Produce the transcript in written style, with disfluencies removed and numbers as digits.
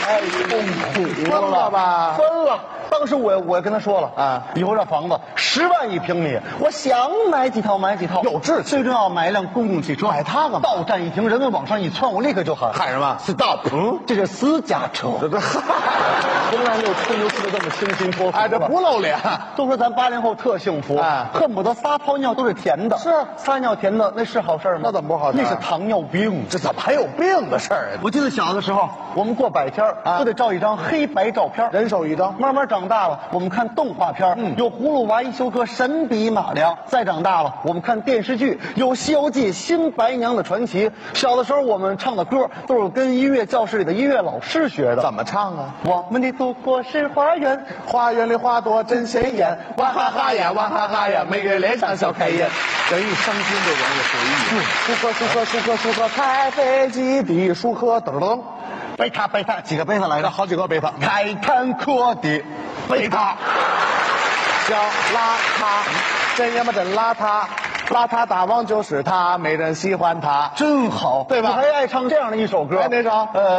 太痛苦分了吧？ 分了。当时我跟他说了啊，以后这房子10万1平米，我想买几套买几套， 有志气。 最重要买一辆公共汽车， 买它干嘛？ 到站一停，人们往上一窜，我立刻就喊喊什么 ？Stop！这是私家车。 这从来没有吹牛吹的这么清新脱俗。 哎，这不露脸。 都说咱80后特幸福，恨不得撒泡尿都是甜的。 是撒尿甜的，那是好事吗？ 那怎么不好事？ 那是糖尿病。 这怎么还有病的事儿啊？ 我记得小的时候，我们过100天都得照一张黑白照片， 人手一张。 慢慢长大了，我们看动画片，有葫芦娃一休克神笔马良；再长大了，我们看电视剧，有《西游记》新白娘的传奇。小的时候，我们唱的歌都是跟音乐教室里的音乐老师学的。 怎么唱啊？ 我们的祖国是花园， 花园里花朵真鲜艳，哇哈哈呀，哇哈哈呀，每个人脸上笑开颜。人一伤心就容易回忆。舒克，开飞机的舒克，噔噔。 贝塔，几个贝塔来着？ 好几个贝塔。 开坦克的贝塔， 小邋遢，真他妈真邋遢，邋遢大王就是他，没人喜欢他， 真好， 对吧？ 我还爱唱这样的一首歌， 哪首？